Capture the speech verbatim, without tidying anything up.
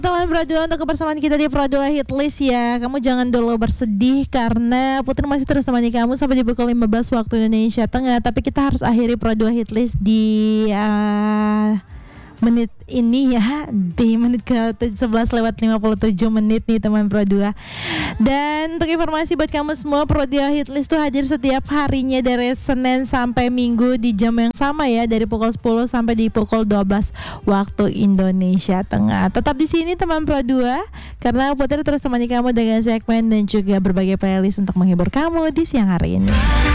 Teman Pro dua, untuk kebersamaan kita di Pro dua Hit List ya. Kamu jangan dulu bersedih karena Putri masih terus temani kamu sampai di pukul lima belas waktu Indonesia Tengah. Tapi kita harus akhiri Pro dua Hit List di uh, menit ini ya, di menit ke sebelas lewat lima puluh tujuh menit nih teman Pro dua. Dan untuk informasi buat kamu semua, Pro dua Hit List tuh hadir setiap harinya dari Senin sampai Minggu di jam yang sama ya, dari pukul sepuluh sampai di pukul dua belas waktu Indonesia Tengah. Tetap di sini teman Pro dua, karena Putri terus temani kamu dengan segmen dan juga berbagai playlist untuk menghibur kamu di siang hari ini.